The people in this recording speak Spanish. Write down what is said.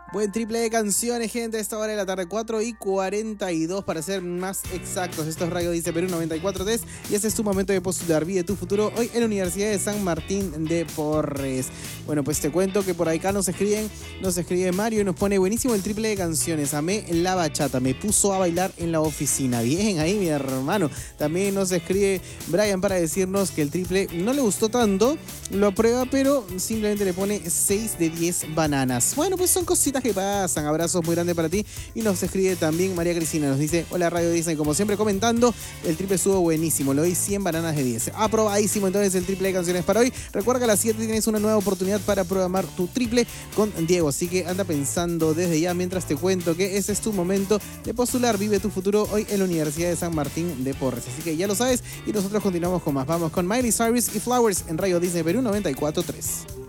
Buen triple de canciones, gente, a esta hora de la tarde, 4:42 para ser más exactos. Esto es Radio Dice Perú 94.3 y este es tu momento de postular. Vive tu futuro hoy en la Universidad de San Martín de Porres. Bueno, pues te cuento que por acá nos escribe Mario y nos pone buenísimo el triple de canciones. Amé la bachata, me puso a bailar en la oficina. Bien ahí, mi hermano. También nos escribe Brian para decirnos que el triple no le gustó tanto, lo aprueba, pero simplemente le pone 6 de 10 bananas. Bueno, pues son cositas que pasan. Abrazos muy grandes para ti. Y nos escribe también María Cristina, nos dice: hola Radio Disney, como siempre comentando, el triple estuvo buenísimo, le doy 100 bananas de 10. Aprobadísimo entonces el triple de canciones para hoy. Recuerda que a las 7 tienes una nueva oportunidad para programar tu triple con Diego, así que anda pensando desde ya mientras te cuento que ese es tu momento de postular. Vive tu futuro hoy en la Universidad de San Martín de Porres, así que ya lo sabes y nosotros continuamos con más. Vamos con Miley Cyrus y Flowers en Radio Disney Perú 94.3.